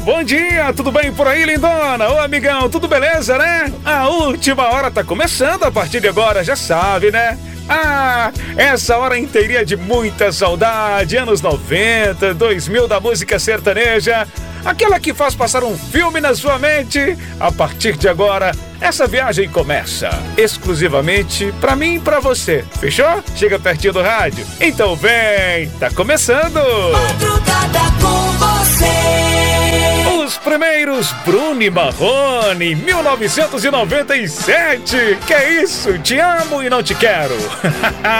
Bom dia, tudo bem por aí, lindona? Ô, amigão, tudo beleza, né? A última hora tá começando a partir de agora, já sabe, né? Ah, essa hora inteirinha de muita saudade, anos 90, 2000 da música sertaneja, aquela que faz passar um filme na sua mente. A partir de agora, essa viagem começa exclusivamente pra mim e pra você, fechou? Chega pertinho do rádio. Então vem, tá começando! Madrugada com você. Os primeiros Bruno e Marrone, 1997. Que é isso? Te amo e não te quero.